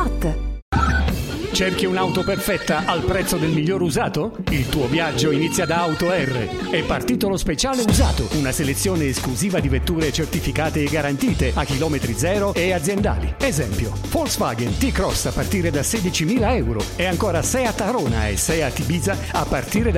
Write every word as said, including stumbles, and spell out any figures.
Spot. Cerchi un'auto perfetta al prezzo del miglior usato? Il tuo viaggio inizia da Auto R. È partito lo speciale usato, una selezione esclusiva di vetture certificate e garantite a chilometri zero e aziendali. Esempio, Volkswagen T-Cross a partire da sedicimila euro e ancora Seat Arona e Seat Ibiza a partire da